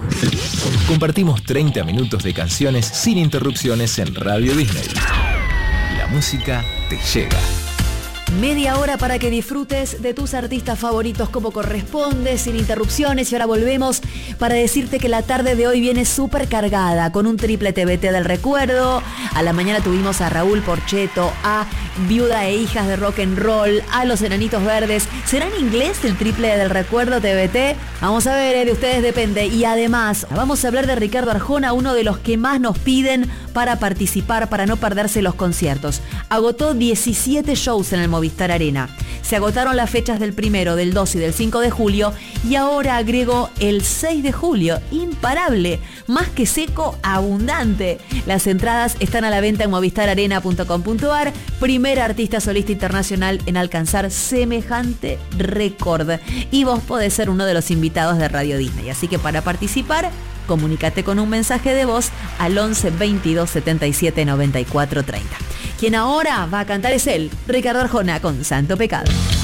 Compartimos 30 minutos de canciones sin interrupciones en Radio Disney. La música te llega. Media hora para que disfrutes de tus artistas favoritos como corresponde, sin interrupciones. Y ahora volvemos para decirte que la tarde de hoy viene súper cargada, con un triple TBT del recuerdo. A la mañana tuvimos a Raúl Porchetto, a Viuda e Hijas de Rock and Roll, a Los Enanitos Verdes. ¿Será en inglés el triple del recuerdo TBT? Vamos a ver, de ustedes depende. Y además, vamos a hablar de Ricardo Arjona, uno de los que más nos piden para participar, para no perderse los conciertos. Agotó 17 shows en el Movistar Arena. Se agotaron las fechas del 1, del 2 y del 5 de julio y ahora agregó el 6 de julio. Imparable, más que seco, abundante. Las entradas están a la venta en movistararena.com.ar. Primer artista solista internacional en alcanzar semejante récord. Y vos podés ser uno de los invitados de Radio Disney. Así que para participar, comunícate con un mensaje de voz al 11 22 77 94 30. Quien ahora va a cantar es él, Ricardo Arjona, con Santo Pecado.